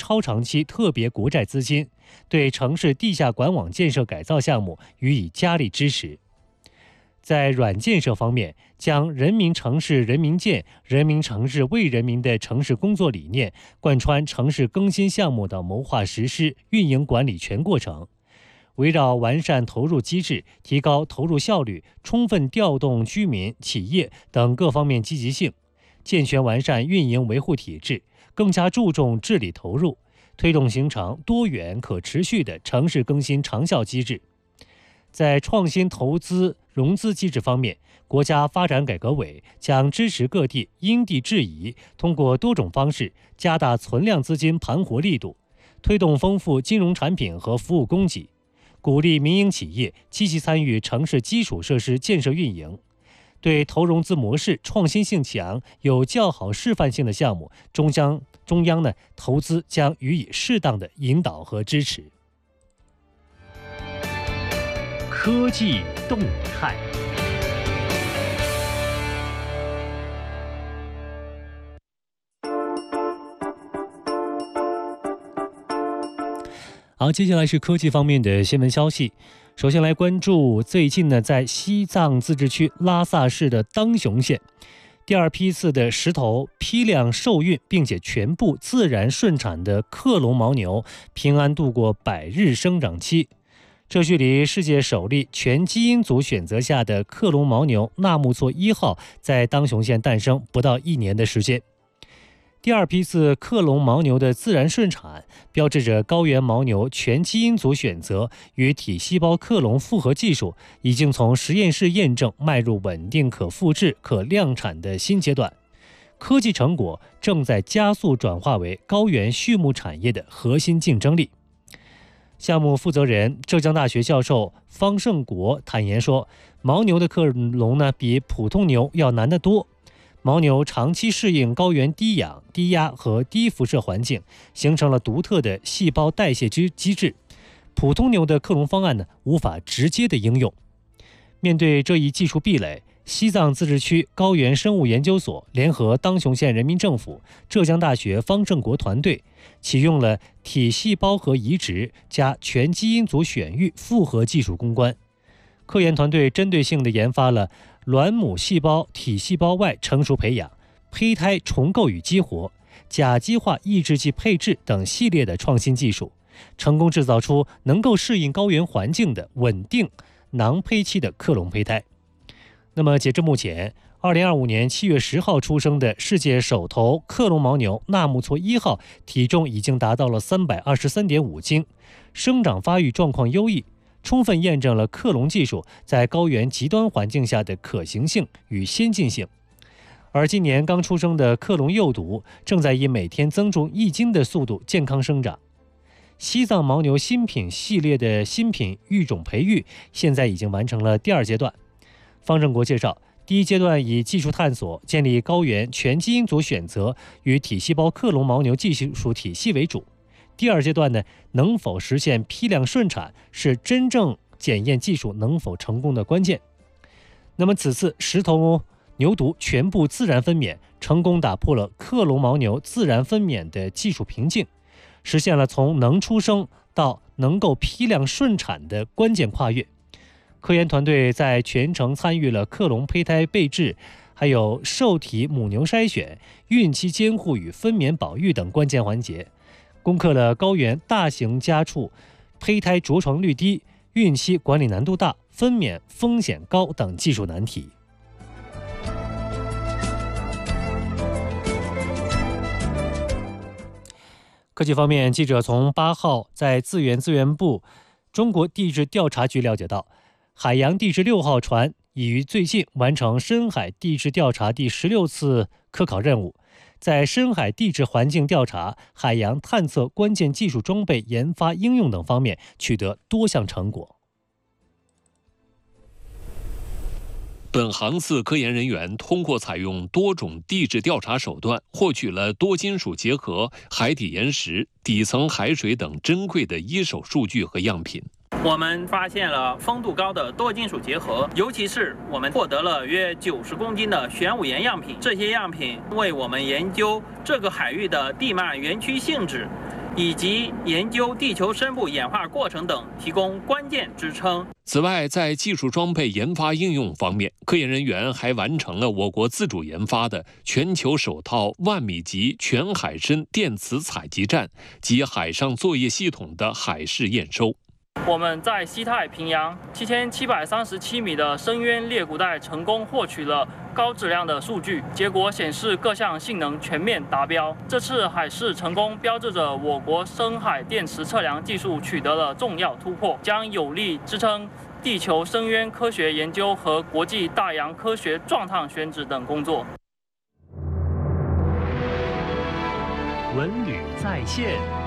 超长期特别国债资金，对城市地下管网建设改造项目予以加力支持。在软建设方面，将人民城市人民建、人民城市为人民的城市工作理念贯穿城市更新项目的谋划实施、运营管理全过程，围绕完善投入机制、提高投入效率，充分调动居民、企业等各方面积极性，健全完善运营维护体制，更加注重治理投入，推动形成多元可持续的城市更新长效机制。在创新投资融资机制方面，国家发展改革委将支持各地因地制宜，通过多种方式加大存量资金盘活力度，推动丰富金融产品和服务供给，鼓励民营企业积极参与城市基础设施建设运营。对投融资模式创新性强、有较好示范性的项目，中央投资将予以适当的引导和支持。科技动态。好，接下来是科技方面的新闻消息。首先来关注最近在西藏自治区拉萨市的当雄县，第二批次的石头批量受孕并且全部自然顺产的克隆牦牛平安度过100日生长期。这距离世界首例全基因组选择下的克隆牦牛纳木错1号在当雄县诞生不到1年的时间。第二批次克隆牦牛的自然顺产，标志着高原牦牛全基因组选择与体细胞克隆复合技术已经从实验室验证迈入稳定可复制、可量产的新阶段。科技成果正在加速转化为高原畜牧产业的核心竞争力。项目负责人浙江大学教授方胜国坦言说，牦牛的克隆比普通牛要难得多。牦牛长期适应高原低氧、低压和低辐射环境，形成了独特的细胞代谢机制。普通牛的克隆方案无法直接的应用。面对这一技术壁垒，西藏自治区高原生物研究所联合当雄县人民政府、浙江大学方胜国团队，启用了体细胞核移植加全基因组选育复合技术攻关。科研团队针对性地研发了卵母细胞体细胞外成熟培养、胚胎重构与激活、甲基化抑制剂配置等系列的创新技术，成功制造出能够适应高原环境的稳定囊胚期的克隆胚胎。那么截至目前，2025年7月10号出生的世界首头克隆牦牛纳木错1号体重已经达到了323.5斤，生长发育状况优异，充分验证了克隆技术在高原极端环境下的可行性与先进性。而今年刚出生的克隆幼犊正在以每天增重1斤的速度健康生长。西藏牦牛新品系列的新品育种培育现在已经完成了第2阶段。方正国介绍，第1阶段以技术探索、建立高原全基因组选择与体细胞克隆牦牛技术体系为主。第2阶段能否实现批量顺产，是真正检验技术能否成功的关键。那么此次石头牛犊全部自然分娩，成功打破了克隆牦牛自然分娩的技术瓶颈，实现了从能出生到能够批量顺产的关键跨越。科研团队在全程参与了克隆胚胎备制，还有受体母牛筛选、孕期监护与分娩保育等关键环节，攻克了高原大型家畜胚胎着床率低、孕期管理难度大、分娩风险高等技术难题。科技方面，记者从8号在资源部中国地质调查局了解到，海洋地质6号船已于最近完成深海地质调查第16次科考任务，在深海地质环境调查、海洋探测关键技术装备研发应用等方面取得多项成果。 本航次科研人员通过采用多种地质调查手段，获取了多金属结合、海底岩石、底层海水等珍贵的一手数据和样品。 我们发现了丰度高的多金属结合，尤其是我们获得了约90公斤的玄武岩样品。这些样品为我们研究这个海域的地幔园区性质以及研究地球深部演化过程等提供关键支撑。 此外，在技术装备研发应用方面，科研人员还完成了我国自主研发的全球首套10000米级全海深电磁采集站及海上作业系统的海试验收。 我们在西太平洋7737米的深渊裂谷带成功获取了高质量的数据，结果显示各项性能全面达标。这次海试成功标志着我国深海电磁测量技术取得了重要突破，将有力支撑地球深渊科学研究和国际大洋科学状态选址等工作。 文旅在线。